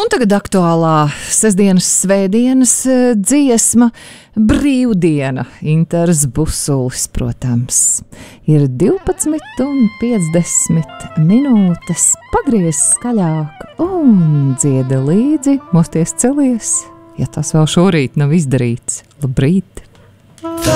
Un tagad aktuālā sestdienas, svētdienas dziesma brīvdiena. Inters Busulis, protams. Ir 12:50. Pagriez skaļāk un dziedi līdzi, mosties celies, ja tas vēl šorīt nav izdarīts. Labrīt!